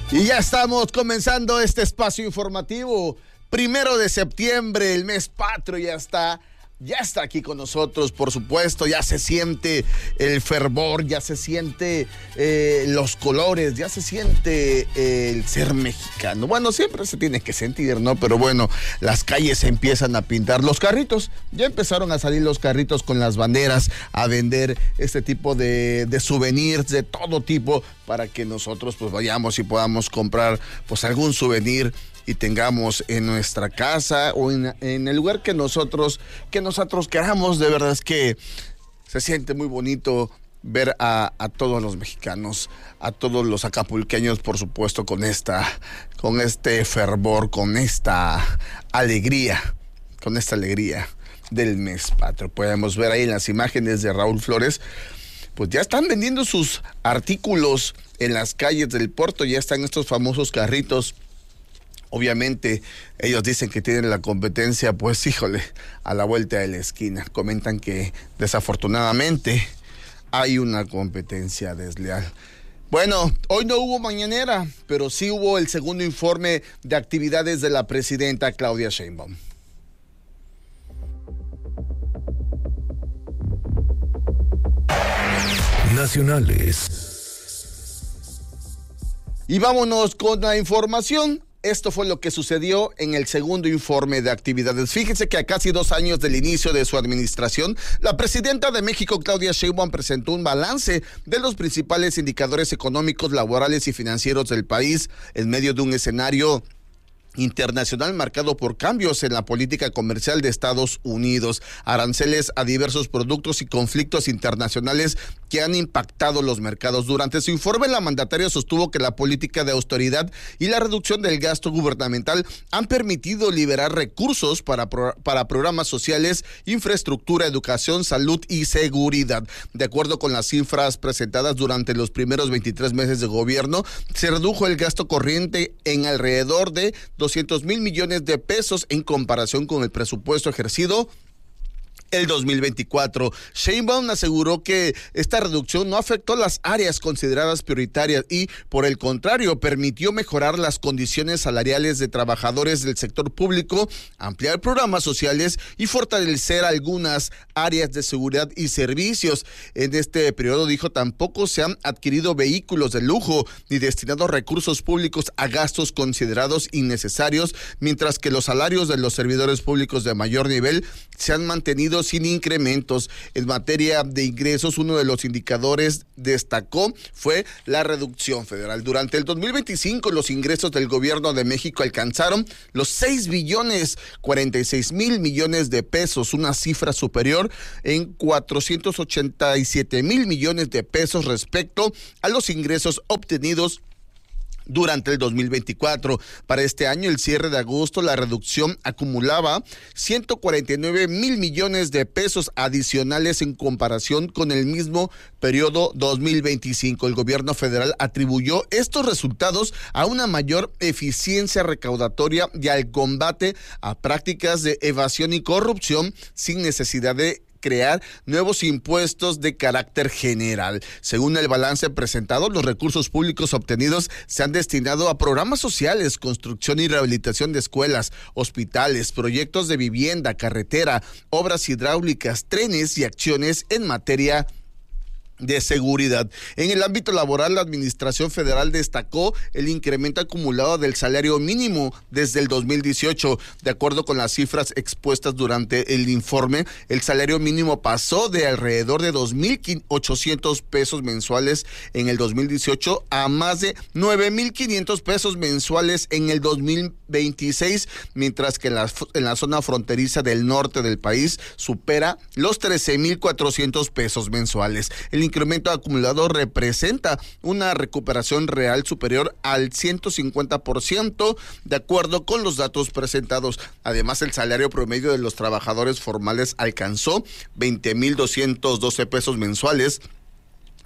Y ya estamos comenzando este espacio informativo. 1 de septiembre, el mes patrio ya está aquí con nosotros, por supuesto. Ya se siente el fervor, ya se siente los colores, ya se siente el ser mexicano. Bueno, siempre se tiene que sentir, ¿no? Pero bueno, las calles se empiezan a pintar. Los carritos, ya empezaron a salir los carritos con las banderas a vender este tipo de souvenirs de todo tipo para que nosotros pues vayamos y podamos comprar pues algún souvenir y tengamos en nuestra casa o en el lugar que nosotros queramos. De verdad es que se siente muy bonito ver a todos los mexicanos, a todos los acapulqueños, por supuesto, con este fervor, con esta alegría del mes patrio. Podemos ver ahí en las imágenes de Raúl Flores, pues ya están vendiendo sus artículos en las calles del puerto, ya están estos famosos carritos. Obviamente, ellos dicen que tienen la competencia, pues híjole, a la vuelta de la esquina. Comentan que desafortunadamente hay una competencia desleal. Bueno, hoy no hubo mañanera, pero sí hubo el segundo informe de actividades de la presidenta Claudia Sheinbaum. Nacionales. Y vámonos con la información. Esto fue lo que sucedió en el segundo informe de actividades. Fíjense que a casi 2 años del inicio de su administración, la presidenta de México, Claudia Sheinbaum, presentó un balance de los principales indicadores económicos, laborales y financieros del país en medio de un escenario internacional marcado por cambios en la política comercial de Estados Unidos, aranceles a diversos productos y conflictos internacionales que han impactado los mercados. Durante su informe, la mandataria sostuvo que la política de austeridad y la reducción del gasto gubernamental han permitido liberar recursos para programas sociales, infraestructura, educación, salud y seguridad. De acuerdo con las cifras presentadas durante los primeros 23 meses de gobierno, se redujo el gasto corriente en alrededor de 200,000 millones de pesos en comparación con el presupuesto ejercido el 2024. Sheinbaum aseguró que esta reducción no afectó las áreas consideradas prioritarias y, por el contrario, permitió mejorar las condiciones salariales de trabajadores del sector público, ampliar programas sociales y fortalecer algunas áreas de seguridad y servicios. En este periodo, dijo, tampoco se han adquirido vehículos de lujo ni destinados recursos públicos a gastos considerados innecesarios, mientras que los salarios de los servidores públicos de mayor nivel se han mantenido sin incrementos. En materia de ingresos, uno de los indicadores destacó fue la reducción federal. Durante el 2025, los ingresos del gobierno de México alcanzaron los 6,46 millones de pesos, una cifra superior en 487,000 millones de pesos respecto a los ingresos obtenidos durante el 2024. Para este año, el cierre de agosto, la reducción acumulaba 149,000 millones de pesos adicionales en comparación con el mismo periodo 2025. El gobierno federal atribuyó estos resultados a una mayor eficiencia recaudatoria y al combate a prácticas de evasión y corrupción sin necesidad de crear nuevos impuestos de carácter general. Según el balance presentado, los recursos públicos obtenidos se han destinado a programas sociales, construcción y rehabilitación de escuelas, hospitales, proyectos de vivienda, carretera, obras hidráulicas, trenes y acciones en materia de seguridad. En el ámbito laboral, la Administración Federal destacó el incremento acumulado del salario mínimo desde el 2018. De acuerdo con las cifras expuestas durante el informe, el salario mínimo pasó de alrededor de 2,800 pesos mensuales en el 2018 a más de 9,500 pesos mensuales en el 2026, mientras que en la zona fronteriza del norte del país supera los 13,400 pesos mensuales. El incremento acumulado representa una recuperación real superior al 150%, de acuerdo con los datos presentados. Además, el salario promedio de los trabajadores formales alcanzó 20,212 pesos mensuales,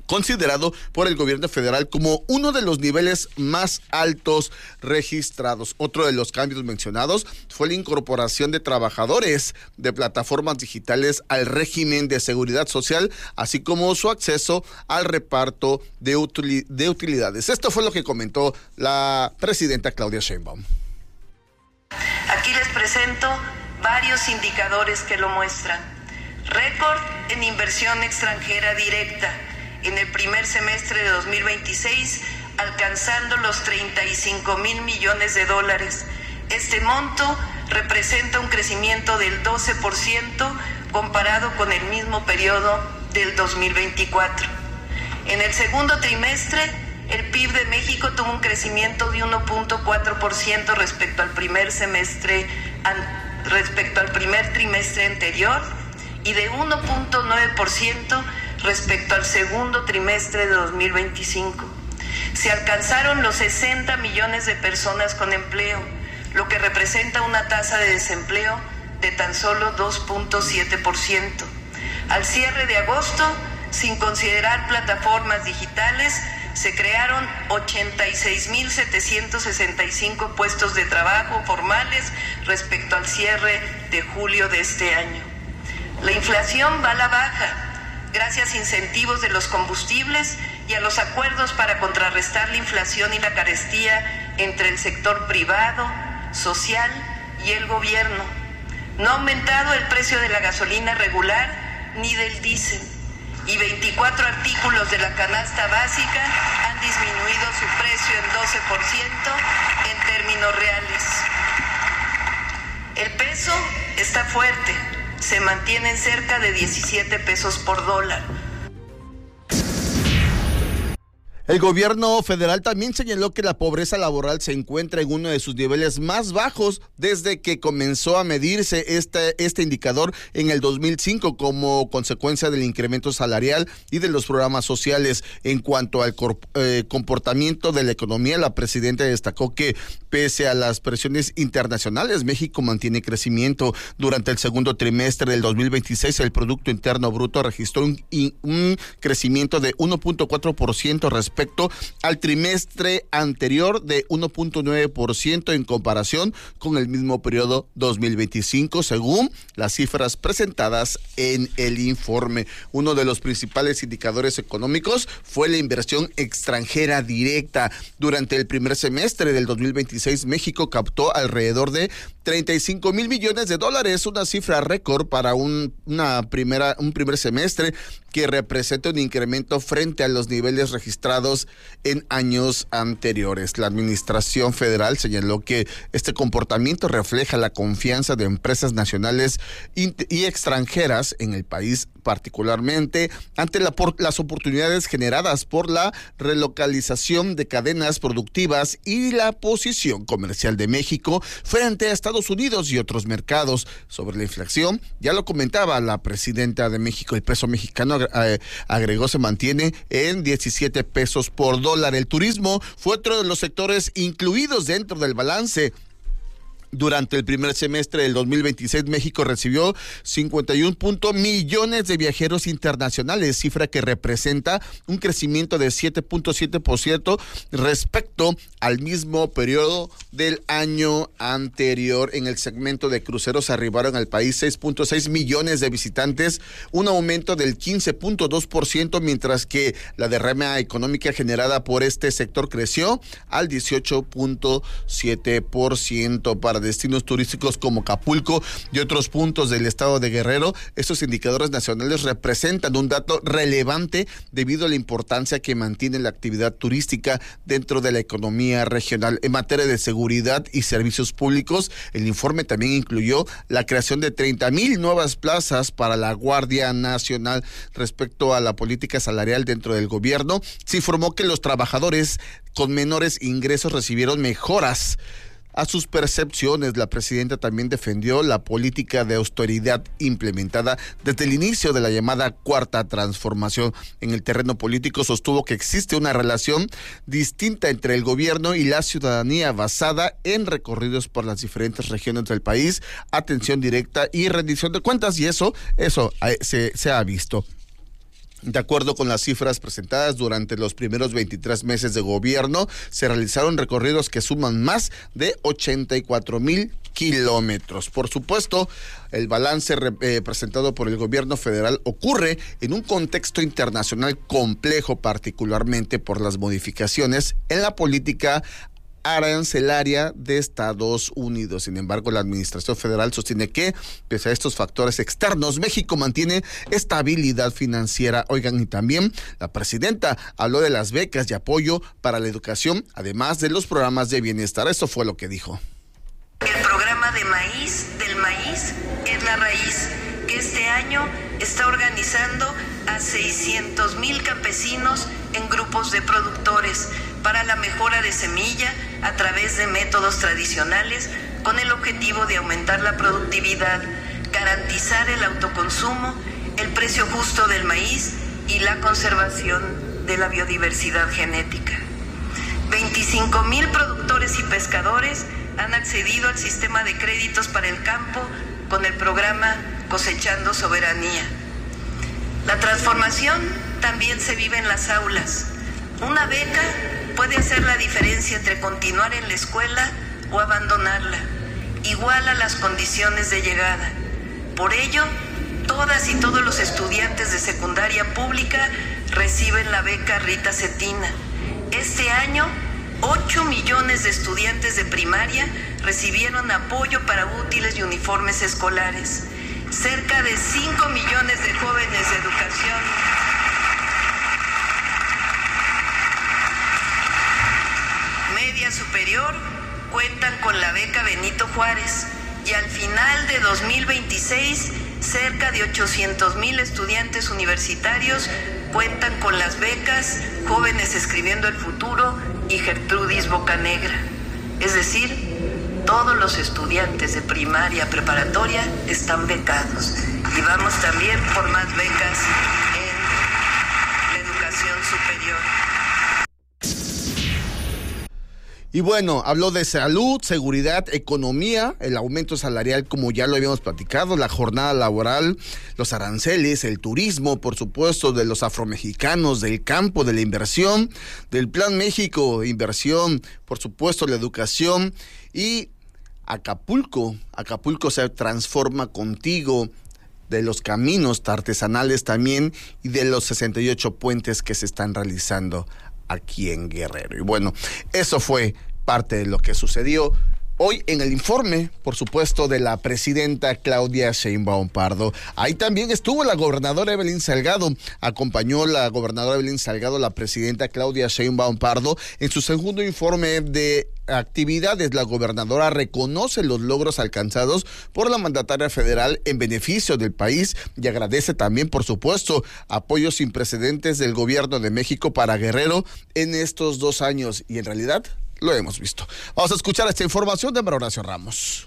considerado por el gobierno federal como uno de los niveles más altos registrados. Otro de los cambios mencionados fue la incorporación de trabajadores de plataformas digitales al régimen de seguridad social, así como su acceso al reparto de utilidades. Esto fue lo que comentó la presidenta Claudia Sheinbaum. Aquí les presento varios indicadores que lo muestran. Récord en inversión extranjera directa en el primer semestre de 2026, alcanzando los 35,000 millones de dólares. Este monto representa un crecimiento del 12% comparado con el mismo periodo del 2024. En el segundo trimestre, el PIB de México tuvo un crecimiento de 1.4% respecto al primer trimestre anterior y de 1.9% respecto al segundo trimestre de 2025. Se alcanzaron los 60 millones de personas con empleo, lo que representa una tasa de desempleo de tan solo 2.7%. Al cierre de agosto, sin considerar plataformas digitales, se crearon 86,765 puestos de trabajo formales respecto al cierre de julio de este año. La inflación va a la baja gracias a incentivos de los combustibles y a los acuerdos para contrarrestar la inflación y la carestía entre el sector privado, social y el gobierno. No ha aumentado el precio de la gasolina regular ni del diésel, y 24 artículos de la canasta básica han disminuido su precio en 12% en términos reales. El peso está fuerte, se mantiene en cerca de 17 pesos por dólar. El gobierno federal también señaló que la pobreza laboral se encuentra en uno de sus niveles más bajos desde que comenzó a medirse este indicador en el 2005 como consecuencia del incremento salarial y de los programas sociales. En cuanto al comportamiento de la economía, la presidenta destacó que pese a las presiones internacionales, México mantiene crecimiento. Durante el segundo trimestre del 2026, el Producto Interno Bruto registró un crecimiento de 1.4% respecto al trimestre anterior de 1.9% en comparación con el mismo periodo 2025, según las cifras presentadas en el informe. Uno de los principales indicadores económicos fue la inversión extranjera directa. Durante el primer semestre del 2026, México captó alrededor de 35,000 millones de dólares, una cifra récord para un primer semestre que representa un incremento frente a los niveles registrados en años anteriores. La administración federal señaló que este comportamiento refleja la confianza de empresas nacionales y extranjeras en el país, particularmente ante las oportunidades generadas por la relocalización de cadenas productivas y la posición comercial de México frente a Estados Unidos y otros mercados. Sobre la inflación, ya lo comentaba la presidenta de México, el peso mexicano, agregó, se mantiene en 17 pesos por dólar. El turismo fue otro de los sectores incluidos dentro del balance. Durante el primer semestre del 2026, México recibió 51 millones de viajeros internacionales, cifra que representa un crecimiento de 7.7% respecto al mismo periodo del año anterior. En el segmento de cruceros arribaron al país 6.6 millones de visitantes, un aumento del 15.2%, mientras que la derrama económica generada por este sector creció al 18.7%. Para destinos turísticos como Acapulco y otros puntos del estado de Guerrero, estos indicadores nacionales representan un dato relevante debido a la importancia que mantiene la actividad turística dentro de la economía regional. En materia de seguridad y servicios públicos, el informe también incluyó la creación de 30,000 nuevas plazas para la Guardia Nacional. Respecto a la política salarial dentro del gobierno, se informó que los trabajadores con menores ingresos recibieron mejoras a sus percepciones. La presidenta también defendió la política de austeridad implementada desde el inicio de la llamada Cuarta Transformación. En el terreno político sostuvo que existe una relación distinta entre el gobierno y la ciudadanía basada en recorridos por las diferentes regiones del país, atención directa y rendición de cuentas, y eso se ha visto. De acuerdo con las cifras presentadas durante los primeros 23 meses de gobierno, se realizaron recorridos que suman más de 84,000 kilómetros. Por supuesto, el balance presentado por el gobierno federal ocurre en un contexto internacional complejo, particularmente por las modificaciones en la política arancelaria de Estados Unidos. Sin embargo, la administración federal sostiene que, pese a estos factores externos, México mantiene estabilidad financiera. Oigan, y también la presidenta habló de las becas y apoyo para la educación, además de los programas de bienestar. Eso fue lo que dijo. El programa del maíz es la raíz, que este año está organizando a 600,000 campesinos en grupos de productores para la mejora de semilla a través de métodos tradicionales con el objetivo de aumentar la productividad, garantizar el autoconsumo, el precio justo del maíz y la conservación de la biodiversidad genética. 25,000 productores y pescadores han accedido al sistema de créditos para el campo con el programa Cosechando Soberanía. La transformación también se vive en las aulas. Una beca puede hacer la diferencia entre continuar en la escuela o abandonarla, igual a las condiciones de llegada. Por ello, todas y todos los estudiantes de secundaria pública reciben la beca Rita Cetina. Este año, 8 millones de estudiantes de primaria recibieron apoyo para útiles y uniformes escolares. Cerca de 5 millones de jóvenes de educación media superior cuentan con la beca Benito Juárez y al final de 2026 cerca de 800,000 estudiantes universitarios cuentan con las becas Jóvenes Escribiendo el Futuro y Gertrudis Bocanegra. Es decir, todos los estudiantes de primaria preparatoria están becados y vamos también por más becas en la educación superior. Y bueno, habló de salud, seguridad, economía, el aumento salarial, como ya lo habíamos platicado, la jornada laboral, los aranceles, el turismo, por supuesto, de los afromexicanos, del campo, de la inversión, del Plan México, inversión, por supuesto, la educación y Acapulco se transforma contigo, de los caminos artesanales también y de los 68 puentes que se están realizando aquí en Guerrero. Y bueno, eso fue parte de lo que sucedió hoy en el informe, por supuesto, de la presidenta Claudia Sheinbaum Pardo. Ahí también estuvo la gobernadora Evelyn Salgado. Acompañó la gobernadora Evelyn Salgado, la presidenta Claudia Sheinbaum Pardo. En su segundo informe de actividades, la gobernadora reconoce los logros alcanzados por la mandataria federal en beneficio del país y agradece también, por supuesto, apoyos sin precedentes del gobierno de México para Guerrero en estos 2 años. Y en realidad lo hemos visto. Vamos a escuchar esta información de María Horacio Ramos.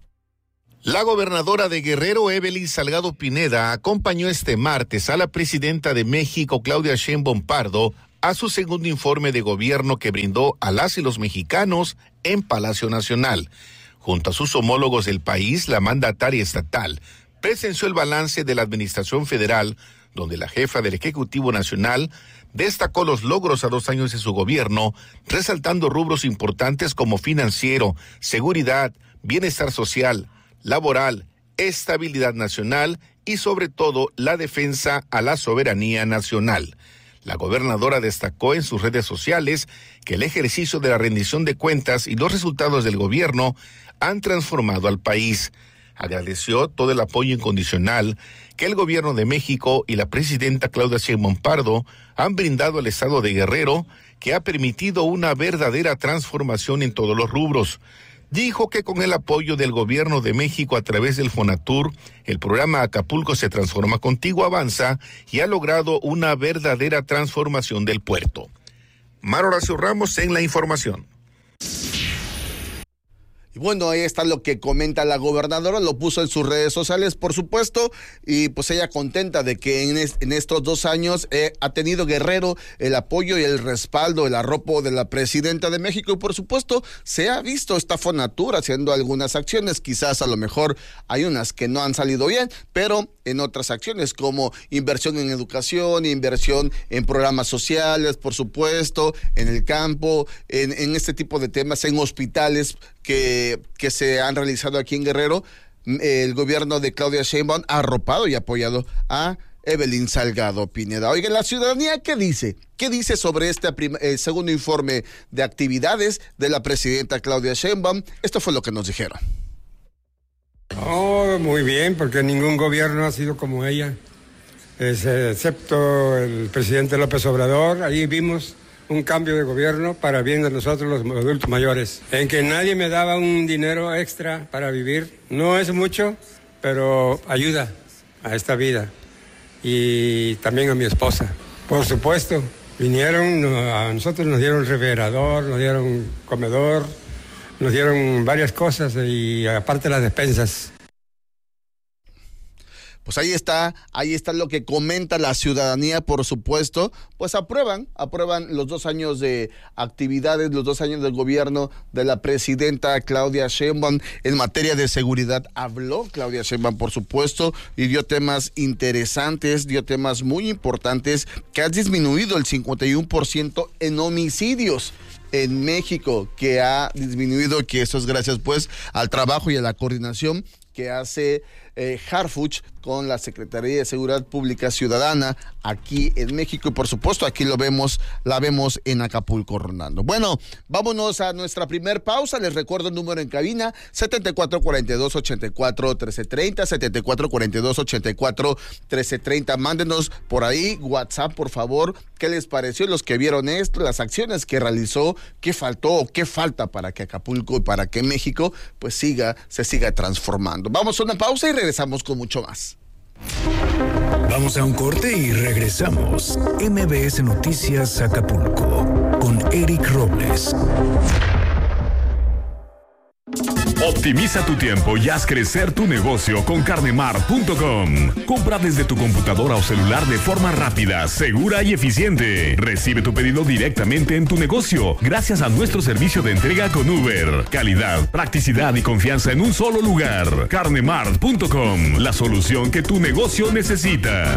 La gobernadora de Guerrero, Evelyn Salgado Pineda, acompañó este martes a la presidenta de México, Claudia Sheinbaum Pardo, a su segundo informe de gobierno que brindó a las y los mexicanos en Palacio Nacional. Junto a sus homólogos del país, la mandataria estatal presenció el balance de la administración federal, donde la jefa del Ejecutivo Nacional destacó los logros a 2 años de su gobierno, resaltando rubros importantes como financiero, seguridad, bienestar social, laboral, estabilidad nacional y sobre todo la defensa a la soberanía nacional. La gobernadora destacó en sus redes sociales que el ejercicio de la rendición de cuentas y los resultados del gobierno han transformado al país. Agradeció todo el apoyo incondicional que el gobierno de México y la presidenta Claudia Sheinbaum Pardo han brindado al estado de Guerrero, que ha permitido una verdadera transformación en todos los rubros. Dijo que con el apoyo del gobierno de México a través del Fonatur, el programa Acapulco se transforma contigo avanza y ha logrado una verdadera transformación del puerto. María Horacio Ramos en la información. Y bueno, ahí está lo que comenta la gobernadora, lo puso en sus redes sociales, por supuesto, y pues ella contenta de que en estos 2 años ha tenido Guerrero el apoyo y el respaldo, el arropo de la presidenta de México, y por supuesto se ha visto esta Fonatur haciendo algunas acciones, quizás a lo mejor hay unas que no han salido bien, pero en otras acciones como inversión en educación, inversión en programas sociales, por supuesto, en el campo, en este tipo de temas, en hospitales que se han realizado aquí en Guerrero, el gobierno de Claudia Sheinbaum ha arropado y apoyado a Evelyn Salgado Pineda. Oiga, la ciudadanía, ¿qué dice? ¿Qué dice sobre este segundo informe de actividades de la presidenta Claudia Sheinbaum? Esto fue lo que nos dijeron. Oh, muy bien, porque ningún gobierno ha sido como ella, excepto el presidente López Obrador. Ahí vimos un cambio de gobierno para bien de nosotros los adultos mayores, en que nadie me daba un dinero extra para vivir. No es mucho, pero ayuda a esta vida, y también a mi esposa. Por supuesto, vinieron, a nosotros nos dieron refrigerador, nos dieron comedor, nos dieron varias cosas, y aparte las despensas. Pues ahí está lo que comenta la ciudadanía, por supuesto, pues aprueban los 2 años de actividades, los 2 años del gobierno de la presidenta Claudia Sheinbaum. En materia de seguridad habló Claudia Sheinbaum, por supuesto, y dio temas interesantes, dio temas muy importantes, que ha disminuido el 51% en homicidios en México, que ha disminuido, que eso es gracias pues al trabajo y a la coordinación que hace Harfuch con la Secretaría de Seguridad Pública Ciudadana aquí en México, y por supuesto aquí la vemos en Acapulco rondando. Bueno, vámonos a nuestra primer pausa. Les recuerdo el número en cabina, 7442-84-1330, 7442-84-1330. Mándenos por ahí WhatsApp, por favor, qué les pareció, los que vieron esto, las acciones que realizó, qué faltó o qué falta para que Acapulco y para que México pues se siga transformando. Vamos a una pausa y regresamos con mucho más. Vamos a un corte y regresamos. MBS Noticias Acapulco con Eric Robles. Optimiza tu tiempo y haz crecer tu negocio con carnemart.com. Compra desde tu computadora o celular de forma rápida, segura y eficiente. Recibe tu pedido directamente en tu negocio gracias a nuestro servicio de entrega con Uber. Calidad, practicidad y confianza en un solo lugar. Carnemart.com, la solución que tu negocio necesita.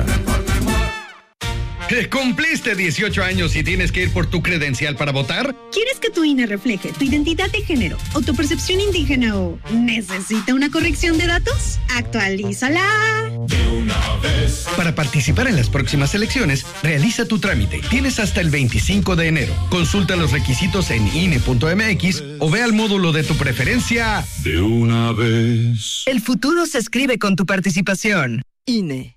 ¿Cumpliste 18 años y tienes que ir por tu credencial para votar? ¿Quieres que tu INE refleje tu identidad de género o tu percepción indígena o necesita una corrección de datos? ¡Actualízala! De una vez. Para participar en las próximas elecciones, realiza tu trámite. Tienes hasta el 25 de enero. Consulta los requisitos en INE.mx o ve al módulo de tu preferencia. De una vez. El futuro se escribe con tu participación. INE.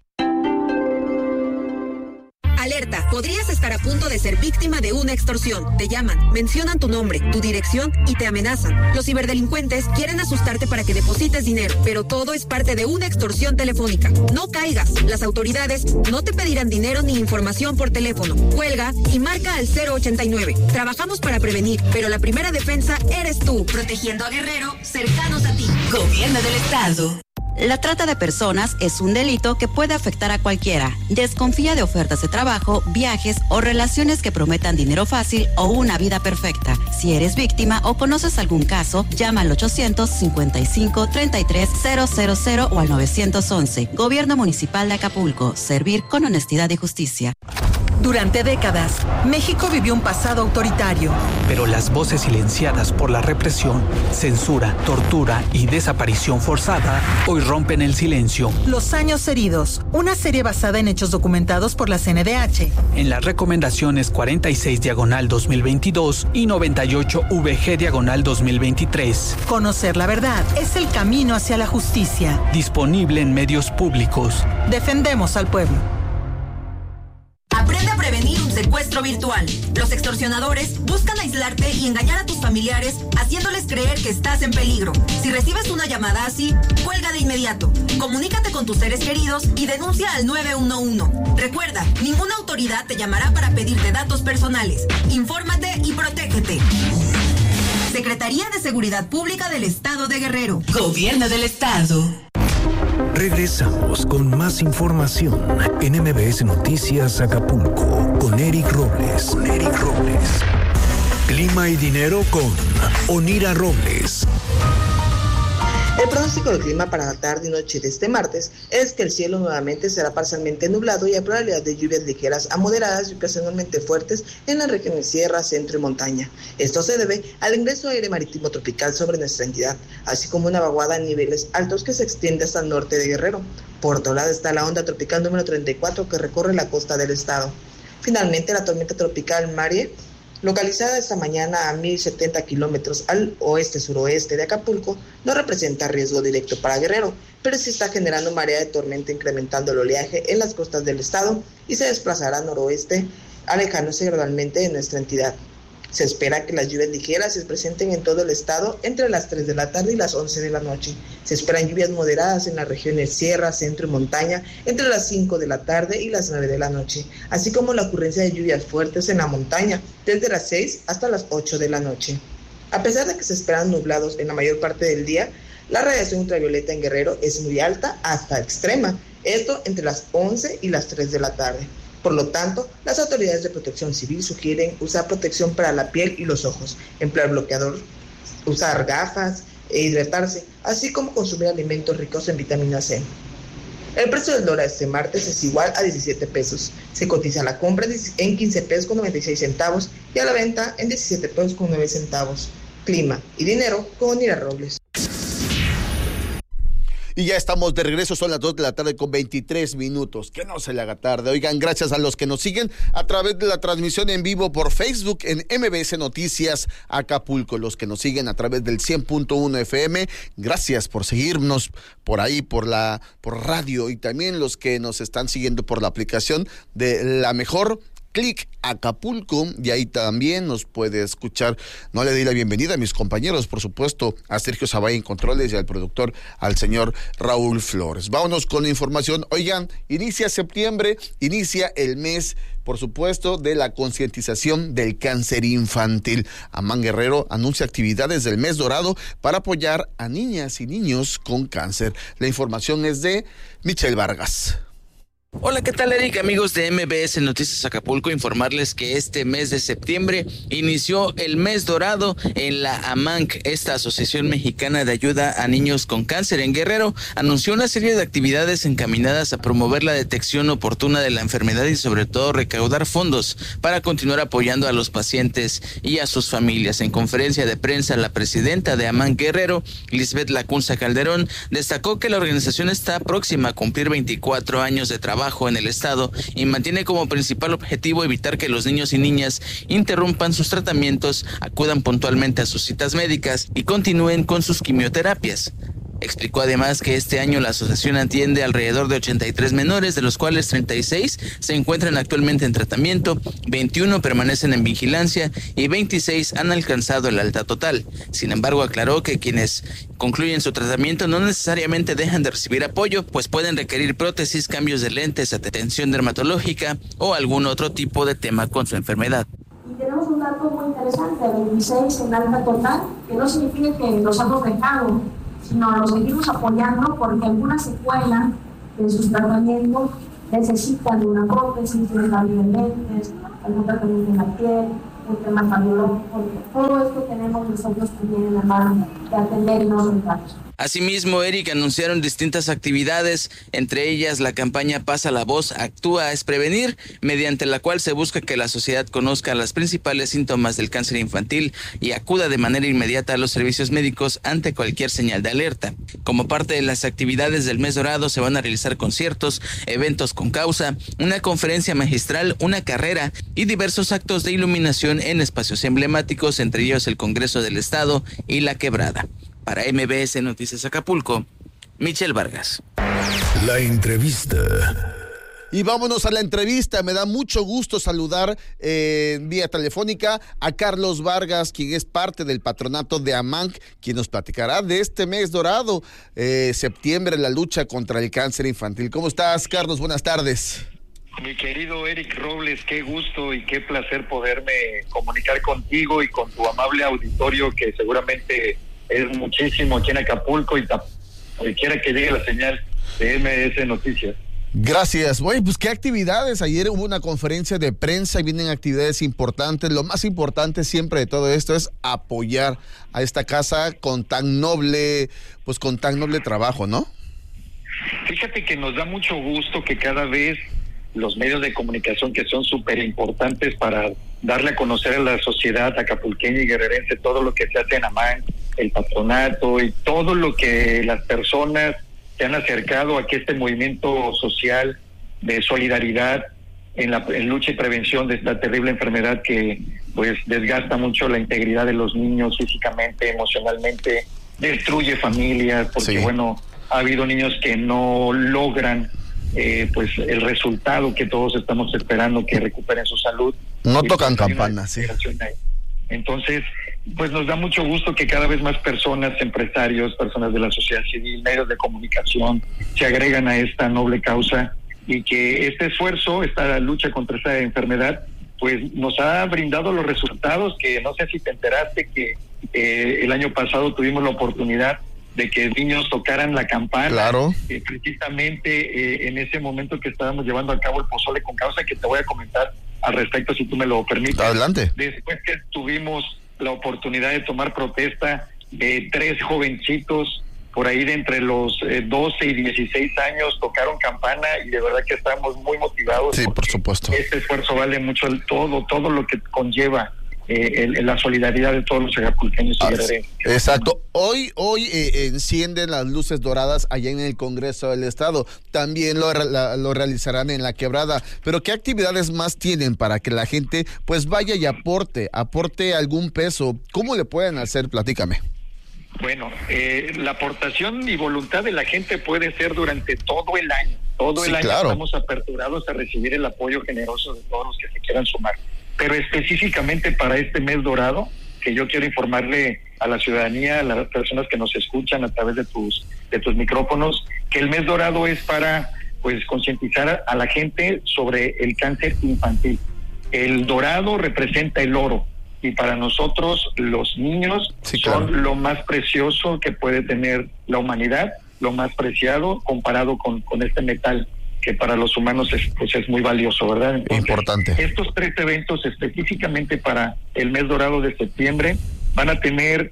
Alerta, podrías estar a punto de ser víctima de una extorsión. Te llaman, mencionan tu nombre, tu dirección y te amenazan. Los ciberdelincuentes quieren asustarte para que deposites dinero, pero todo es parte de una extorsión telefónica. No caigas, las autoridades no te pedirán dinero ni información por teléfono. Cuelga y marca al 089. Trabajamos para prevenir, pero la primera defensa eres tú. Protegiendo a Guerrero, cercanos a ti. Gobierno del Estado. La trata de personas es un delito que puede afectar a cualquiera. Desconfía de ofertas de trabajo, viajes o relaciones que prometan dinero fácil o una vida perfecta. Si eres víctima o conoces algún caso, llama al 855-33-000 o al 911. Gobierno Municipal de Acapulco. Servir con honestidad y justicia. Durante décadas, México vivió un pasado autoritario. Pero las voces silenciadas por la represión, censura, tortura y desaparición forzada hoy rompen el silencio. Los años heridos, una serie basada en hechos documentados por la CNDH. En las recomendaciones 46/2022 y 98VG/2023. Conocer la verdad es el camino hacia la justicia. Disponible en medios públicos. Defendemos al pueblo. Aprende a prevenir un secuestro virtual. Los extorsionadores buscan aislarte y engañar a tus familiares haciéndoles creer que estás en peligro. Si recibes una llamada así, cuelga de inmediato. Comunícate con tus seres queridos y denuncia al 911. Recuerda, ninguna autoridad te llamará para pedirte datos personales. Infórmate y protégete. Secretaría de Seguridad Pública del Estado de Guerrero. Gobierno del Estado. Regresamos con más información en MBS Noticias Acapulco con Eric Robles. Clima y dinero con Onira Robles. El pronóstico del clima para la tarde y noche de este martes es que el cielo nuevamente será parcialmente nublado y hay probabilidad de lluvias ligeras a moderadas y ocasionalmente fuertes en las regiones sierra, centro y montaña. Esto se debe al ingreso de aire marítimo tropical sobre nuestra entidad, así como una vaguada en niveles altos que se extiende hasta el norte de Guerrero. Por otro lado está la onda tropical número 34 que recorre la costa del estado. Finalmente, la tormenta tropical Marie, localizada esta mañana a 1070 kilómetros al oeste-suroeste de Acapulco, no representa riesgo directo para Guerrero, pero sí está generando marea de tormenta, incrementando el oleaje en las costas del estado y se desplazará al noroeste, alejándose gradualmente de nuestra entidad. Se espera que las lluvias ligeras se presenten en todo el estado entre las 3 de la tarde y las 11 de la noche. Se esperan lluvias moderadas en las regiones sierra, centro y montaña entre las 5 de la tarde y las 9 de la noche, así como la ocurrencia de lluvias fuertes en la montaña desde las 6 hasta las 8 de la noche. A pesar de que se esperan nublados en la mayor parte del día, la radiación ultravioleta en Guerrero es muy alta hasta extrema, esto entre las 11 y las 3 de la tarde. Por lo tanto, las autoridades de protección civil sugieren usar protección para la piel y los ojos, emplear bloqueador, usar gafas e hidratarse, así como consumir alimentos ricos en vitamina C. El precio del dólar este martes es igual a 17 pesos. Se cotiza a la compra en 15 pesos con 96 centavos y a la venta en 17 pesos con 9 centavos. Clima y dinero con Onira Robles. Y ya estamos de regreso, son las 2 de la tarde con 23 minutos. Que no se le haga tarde. Oigan, gracias a los que nos siguen a través de la transmisión en vivo por Facebook en MBS Noticias Acapulco. Los que nos siguen a través del 100.1 FM, gracias por seguirnos por ahí, por radio. Y también los que nos están siguiendo por la aplicación de La Mejor, Clic Acapulco, y ahí también nos puede escuchar. No le di la bienvenida a mis compañeros, por supuesto, a Sergio Zabay en controles y al productor, al señor Raúl Flores. Vámonos con la información. Oigan, inicia septiembre, inicia el mes, por supuesto, de la concientización del cáncer infantil. Amán Guerrero anuncia actividades del mes dorado para apoyar a niñas y niños con cáncer. La información es de Michelle Vargas. Hola, ¿qué tal, Eric? Amigos de MBS Noticias Acapulco, informarles que este mes de septiembre inició el mes dorado en la AMANC. Esta Asociación Mexicana de Ayuda a Niños con Cáncer en Guerrero anunció una serie de actividades encaminadas a promover la detección oportuna de la enfermedad y sobre todo recaudar fondos para continuar apoyando a los pacientes y a sus familias. En conferencia de prensa, la presidenta de AMANC Guerrero, Lisbeth Lacunza Calderón, destacó que la organización está próxima a cumplir 24 años de trabajo en el estado y mantiene como principal objetivo evitar que los niños y niñas interrumpan sus tratamientos, acudan puntualmente a sus citas médicas y continúen con sus quimioterapias. Explicó además que este año la asociación atiende alrededor de 83 menores, de los cuales 36 se encuentran actualmente en tratamiento, 21 permanecen en vigilancia y 26 han alcanzado el alta total. Sin embargo, aclaró que quienes concluyen su tratamiento no necesariamente dejan de recibir apoyo, pues pueden requerir prótesis, cambios de lentes, atención dermatológica o algún otro tipo de tema con su enfermedad. Y tenemos un dato muy interesante, 26 en alta total, que no significa que los hemos dejado, sino los seguimos apoyando porque alguna secuela de sus tratamientos necesitan de una prótesis, de cambio de lentes, algún tratamiento en la piel, un tema cardiológico. Todo esto tenemos nosotros también en la mano de atender y no retrasos. Asimismo, Eric, anunciaron distintas actividades, entre ellas la campaña Pasa la Voz, Actúa es Prevenir, mediante la cual se busca que la sociedad conozca los principales síntomas del cáncer infantil y acuda de manera inmediata a los servicios médicos ante cualquier señal de alerta. Como parte de las actividades del mes dorado se van a realizar conciertos, eventos con causa, una conferencia magistral, una carrera y diversos actos de iluminación en espacios emblemáticos, entre ellos el Congreso del Estado y La Quebrada. Para MBS Noticias Acapulco, Michelle Vargas. La entrevista. Y vámonos a la entrevista. Me da mucho gusto saludar vía telefónica a Carlos Vargas, quien es parte del patronato de AMANC, quien nos platicará de este mes dorado, septiembre, la lucha contra el cáncer infantil. ¿Cómo estás, Carlos? Buenas tardes. Mi querido Eric Robles, qué gusto y qué placer poderme comunicar contigo y con tu amable auditorio, que seguramente es muchísimo aquí en Acapulco y quiera que llegue la señal de MBS Noticias. Gracias. Bueno, pues qué actividades. Ayer hubo una conferencia de prensa y vienen actividades importantes. Lo más importante siempre de todo esto es apoyar a esta casa con tan noble trabajo, ¿no? Fíjate que nos da mucho gusto que cada vez los medios de comunicación, que son súper importantes para darle a conocer a la sociedad acapulqueña y guerrerense todo lo que se hace en AMANC, el patronato y todo lo que las personas se han acercado a que este movimiento social de solidaridad en lucha y prevención de esta terrible enfermedad que pues desgasta mucho la integridad de los niños físicamente, emocionalmente, destruye familias, porque ha habido niños que no logran pues el resultado que todos estamos esperando, que recuperen su salud. No tocan campanas, sí. Entonces, pues nos da mucho gusto que cada vez más personas, empresarios, personas de la sociedad civil, medios de comunicación, se agregan a esta noble causa, y que este esfuerzo, esta lucha contra esta enfermedad, pues nos ha brindado los resultados que no sé si te enteraste que el año pasado tuvimos la oportunidad de que niños tocaran la campana. Claro. Precisamente en ese momento que estábamos llevando a cabo el pozole con causa, que te voy a comentar al respecto si tú me lo permites. Adelante. Después que tuvimos la oportunidad de tomar protesta de 3 jovencitos por ahí de entre los 12 y 16 años, tocaron campana, y de verdad que estamos muy motivados. Sí, por supuesto. Este esfuerzo vale mucho todo lo que conlleva la solidaridad de todos los acapulqueños y guerrerenses. Exacto. Hoy encienden las luces doradas allá en el Congreso del Estado. También lo realizarán en La Quebrada. Pero ¿qué actividades más tienen para que la gente pues vaya y aporte algún peso? ¿Cómo le pueden hacer? Platícame. Bueno, la aportación y voluntad de la gente puede ser durante todo el año. Todo el año estamos aperturados a recibir el apoyo generoso de todos los que se quieran sumar. Pero específicamente para este mes dorado, que yo quiero informarle a la ciudadanía, a las personas que nos escuchan a través de tus micrófonos, que el mes dorado es para pues concientizar a la gente sobre el cáncer infantil. El dorado representa el oro, y para nosotros los niños son lo más precioso que puede tener la humanidad, lo más preciado comparado con este metal que para los humanos es muy valioso, ¿verdad? Entonces, importante. Estos 3 eventos específicamente para el mes dorado de septiembre van a tener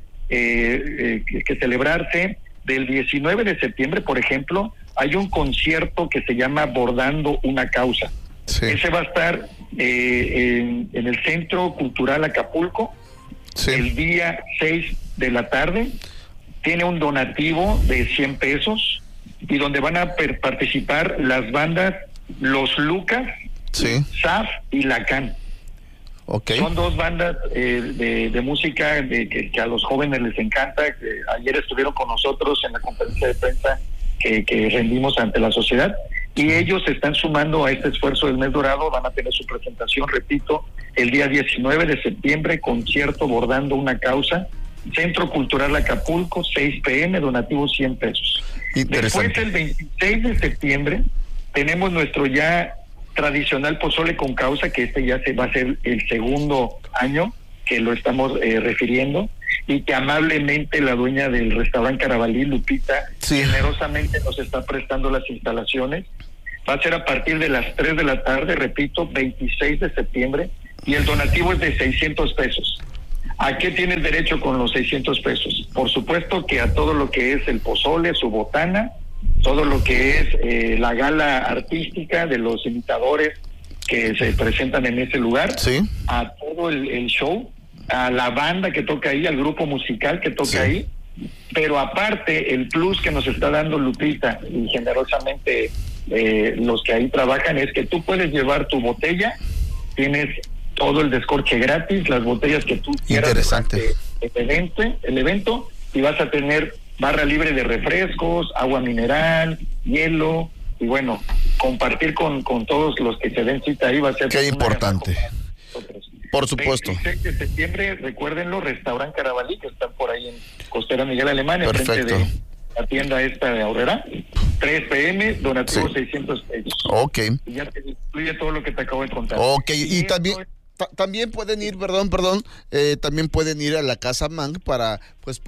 que celebrarse. Del 19 de septiembre, por ejemplo, hay un concierto que se llama Bordando una Causa. Sí. Ese va a estar en el Centro Cultural Acapulco, el día 6 de la tarde. Tiene un donativo de 100 pesos y donde van a participar las bandas Los Lucas, SAF y Lacan. Son 2 bandas de música que a los jóvenes les encanta. Ayer estuvieron con nosotros en la conferencia de prensa que rendimos ante la sociedad, y ellos se están sumando a este esfuerzo del mes dorado. Van a tener su presentación, repito, el día 19 de septiembre, concierto Bordando una Causa, Centro Cultural Acapulco, 6 p.m., donativo 100 pesos. Después, el 26 de septiembre, tenemos nuestro ya tradicional pozole con causa, que ya va a ser el segundo año que lo estamos refiriendo, y que amablemente la dueña del restaurante Carabalí, Lupita, generosamente nos está prestando las instalaciones. Va a ser a partir de las 3 de la tarde, repito, 26 de septiembre, y el donativo es de 600 pesos. ¿A qué tienes derecho con los 600 pesos? Por supuesto que a todo lo que es el pozole, su botana, todo lo que es la gala artística de los imitadores que se presentan en ese lugar, a todo el show, a la banda que toca ahí, al grupo musical que toca ahí. Pero aparte, el plus que nos está dando Lupita y generosamente los que ahí trabajan, es que tú puedes llevar tu botella, tienes todo el descorche gratis, las botellas que tú quieras. Interesante. El evento, y vas a tener barra libre de refrescos, agua mineral, hielo, y bueno, compartir con todos los que se den cita ahí va a ser... Qué importante. Por supuesto. 26 de septiembre, recuérdenlo, Restaurante Carabalí, que está por ahí en Costera Miguel Alemán, perfecto, enfrente de la tienda esta de Aurrera. 3 p.m., donativo 600 pesos. Ok. Y ya te incluye todo lo que te acabo de contar. Ok, y también pueden ir, también pueden ir a la Casa Mang para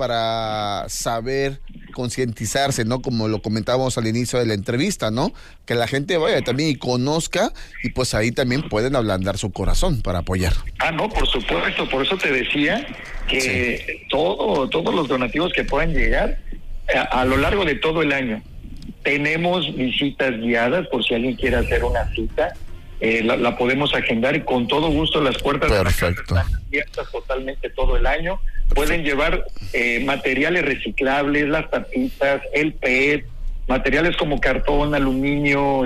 saber, concientizarse, ¿no? Como lo comentábamos al inicio de la entrevista, ¿no? Que la gente vaya también y conozca, y pues ahí también pueden ablandar su corazón para apoyar. No, por supuesto, por eso te decía que todos los donativos que puedan llegar a lo largo de todo el año. Tenemos visitas guiadas por si alguien quiere hacer una cita. La podemos agendar y con todo gusto las puertas de la casa están abiertas totalmente todo el año. Pueden llevar materiales reciclables, las tapitas, el PET, materiales como cartón, aluminio,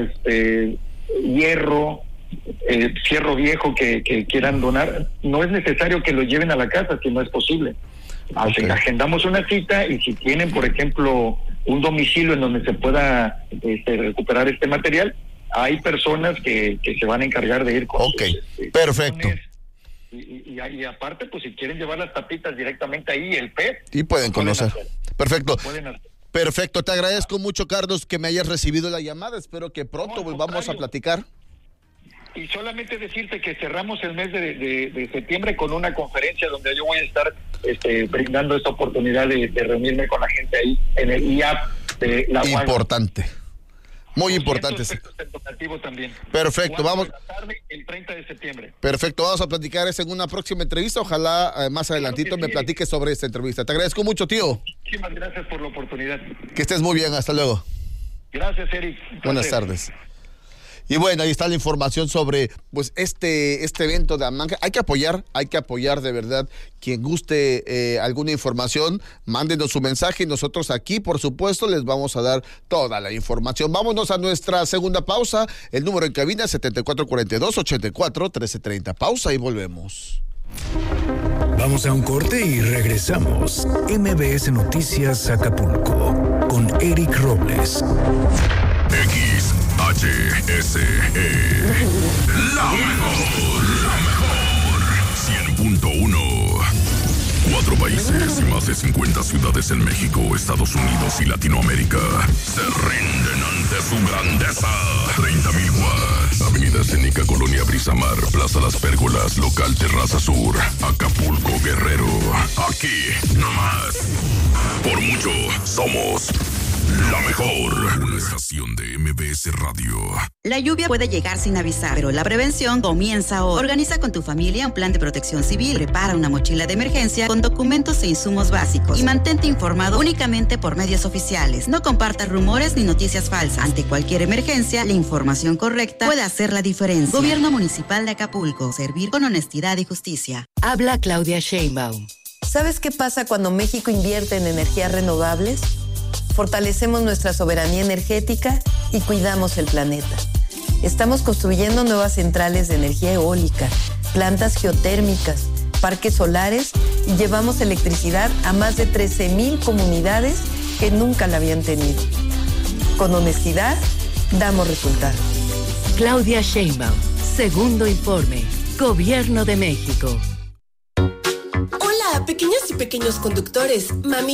hierro, fierro viejo que quieran donar. No es necesario que lo lleven a la casa si no es posible. Agendamos una cita y si tienen, por ejemplo, un domicilio en donde se pueda recuperar este material, hay personas que se van a encargar de ir con sus, perfecto. Y aparte, pues si quieren llevar las tapitas directamente ahí, el PET. Y pueden conocer. Perfecto. Perfecto, te agradezco mucho, Carlos, que me hayas recibido la llamada. Espero que pronto volvamos a platicar. Y solamente decirte que cerramos el mes de septiembre con una conferencia donde yo voy a estar brindando esta oportunidad de reunirme con la gente ahí en el IAP de la UAG. Importante. Muy importante. También. Perfecto, vamos. El 30 de septiembre. Perfecto, vamos a platicar eso en una próxima entrevista. Ojalá más adelantito me platiques sobre esta entrevista. Te agradezco mucho, tío. Muchísimas gracias por la oportunidad. Que estés muy bien, hasta luego. Gracias, Eric. Buenas tardes. Y bueno, ahí está la información sobre pues este evento de AMANG. Hay que apoyar de verdad. Quien guste alguna información, mándenos su mensaje y nosotros aquí, por supuesto, les vamos a dar toda la información. Vámonos a nuestra segunda pausa. El número en cabina 7442-84-1330. Pausa y volvemos. Vamos a un corte y regresamos. MBS Noticias Acapulco con Eric Robles. XHSE. La mejor. 100.1. 4 países y más de 50 ciudades en México, Estados Unidos y Latinoamérica se rinden ante su grandeza. 30,000 watts. Avenida Escénica, Colonia Brisamar, Plaza Las Pérgolas, Local Terraza Sur, Acapulco, Guerrero. Aquí, nomás. Por mucho, somos la mejor. Una estación de MBS Radio. La lluvia puede llegar sin avisar, pero la prevención comienza hoy. Organiza con tu familia un plan de protección civil. Prepara una mochila de emergencia con documentos e insumos básicos. Y mantente informado únicamente por medios oficiales. No compartas rumores ni noticias falsas. Ante cualquier emergencia, la información correcta puede hacer la diferencia. Gobierno Municipal de Acapulco. Servir con honestidad y justicia. Habla Claudia Sheinbaum. ¿Sabes qué pasa cuando México invierte en energías renovables? Fortalecemos nuestra soberanía energética y cuidamos el planeta. Estamos construyendo nuevas centrales de energía eólica, plantas geotérmicas, parques solares y llevamos electricidad a más de 13,000 comunidades que nunca la habían tenido. Con honestidad, damos resultados. Claudia Sheinbaum, segundo informe, Gobierno de México. Hola, pequeñas y pequeños conductores, mami.